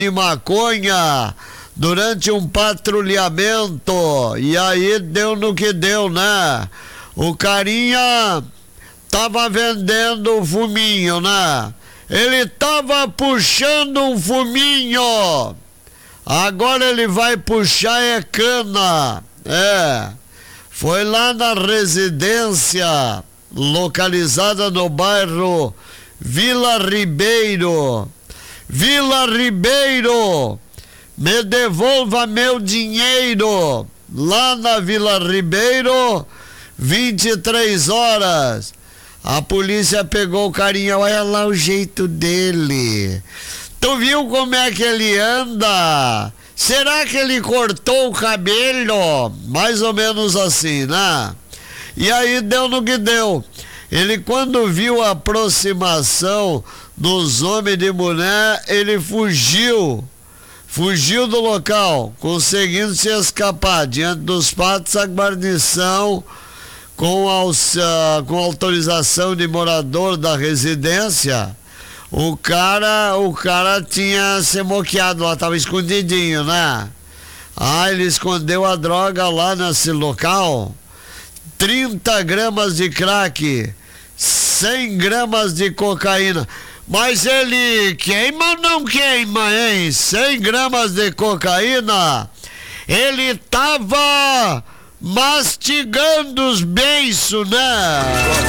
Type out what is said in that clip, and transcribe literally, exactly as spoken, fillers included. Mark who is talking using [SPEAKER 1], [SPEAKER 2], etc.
[SPEAKER 1] de maconha durante um patrulhamento, e aí deu no que deu, né? O carinha tava vendendo um fuminho, né? Ele tava puxando um fuminho, agora ele vai puxar é cana. É, foi lá na residência localizada no bairro Vila Ribeiro. Vila Ribeiro, me devolva meu dinheiro. Lá na Vila Ribeiro, vinte e três horas. A polícia pegou o carinha, olha lá o jeito dele. Tu viu como é que ele anda? Será que ele cortou o cabelo? Mais ou menos assim, né? E aí deu no que deu. Ele, quando viu a aproximação dos homens de mulher, ele fugiu. Fugiu do local, conseguindo se escapar. Diante dos fatos, a guarnição, com, aus, uh, com autorização de morador da residência, o cara, o cara tinha se moqueado lá, estava escondidinho, né? Ah, ele escondeu a droga lá nesse local. trinta gramas de crack, cem gramas de cocaína. Mas ele queima ou não queima, hein? cem gramas de cocaína. Ele tava mastigando os beiços, né?